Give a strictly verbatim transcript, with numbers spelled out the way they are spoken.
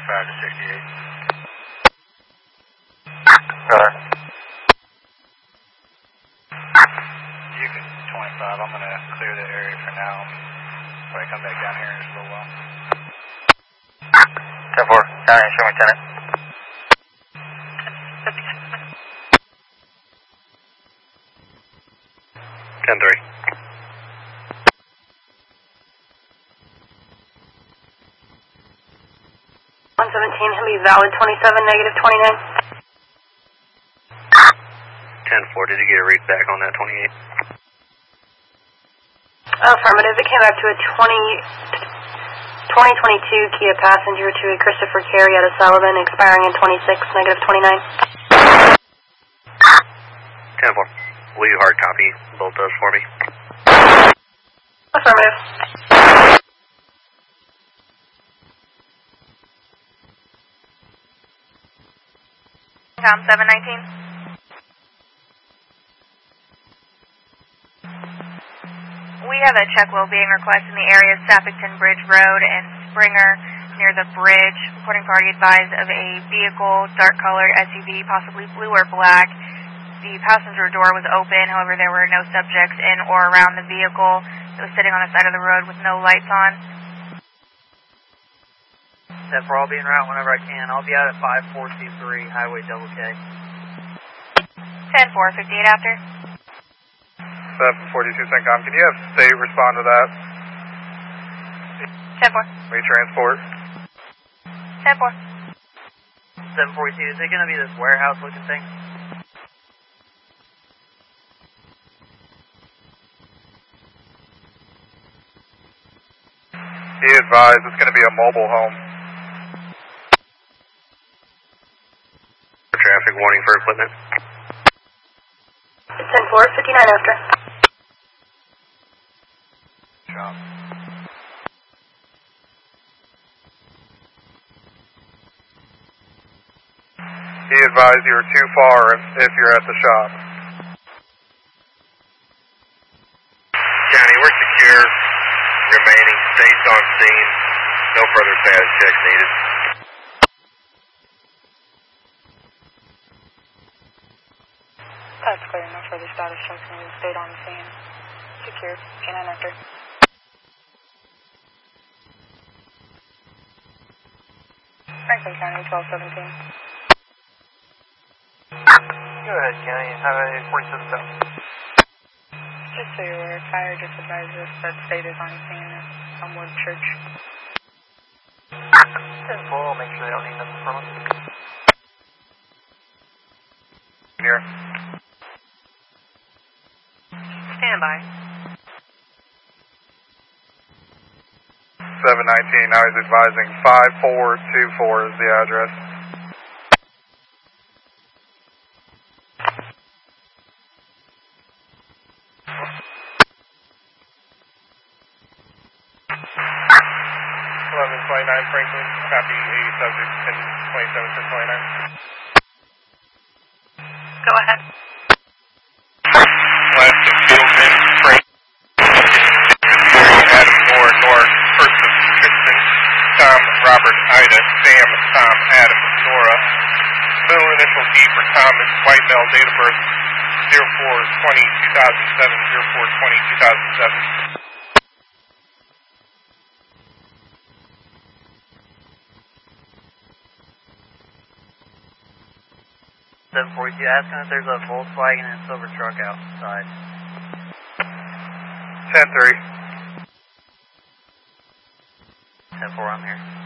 twenty-five to sixty-eight. Roger. You can twenty-five. I'm going to clear the area for now. Before I come back down here in just a little while. ten four, down here, show me tenant. ten three. one seventeen, he'll be valid twenty-seven, negative twenty-nine. ten four, did you get a read back on that twenty-eight? Affirmative, it came back to a twenty, twenty twenty-two Kia Passenger to a Christopher Carey out of Sullivan, expiring in twenty-six, negative twenty-nine. ten four, will you hard copy both those for me? Affirmative. Tom seven nineteen. We have a check well being requested in the area of Sappington Bridge Road and Springer near the bridge. Reporting party advised of a vehicle, dark colored S U V, possibly blue or black. The passenger door was open, however there were no subjects in or around the vehicle. It was sitting on the side of the road with no lights on. ten four, I'll be en route whenever I can. I'll be out at five four two three, Highway Double K. ten four, fifty-eight after. seven forty-two CENTCOM, can you have state respond to that? ten four. We transport. ten four. seven forty-two, is it going to be this warehouse looking thing? Be advised, it's going to be a mobile home. Traffic warning for equipment. ten four, fifty-nine after. Shop. Be advised, you're too far if, if you're at the shop. County, we're secure. Remaining. State's on scene. No further status checks needed. That's clear, no further status checks needed. Stayed on the scene. Secure, canine after. Franklin County, twelve seventeen. Go ahead, County. Highway forty-seven south. Just so you're aware, fire just advised us that state is on scene at Elmwood Church. ten four, I'll make sure they don't need nothing from us. Here. Stand by. seven nineteen, now he's advising five four two four is the address. eleven twenty-nine Franklin, copy a subject ten twenty-seven to twenty-nine. Go ahead. Last of Fieldman, Frank, Adam Moore, North, first of Kristen, Tom, Robert, Ida, Sam, Tom, Adam, Nora. Middle initial T for Thomas, Whitebell, date of birth zero four twenty two thousand seven, zero four twenty two thousand seven. seven forty-two, asking if there's a Volkswagen and silver truck outside. ten three. ten four, I'm here.